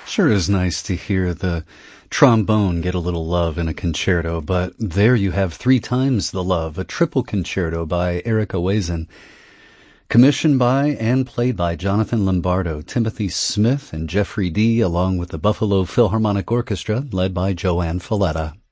Sure is nice to hear the trombone get a little love in a concerto, but there you have three times the love, a triple concerto by Erica Wazen, commissioned by and played by Jonathan Lombardo, Timothy Smith, and Jeffrey D., along with the Buffalo Philharmonic Orchestra, led by Joanne Falletta.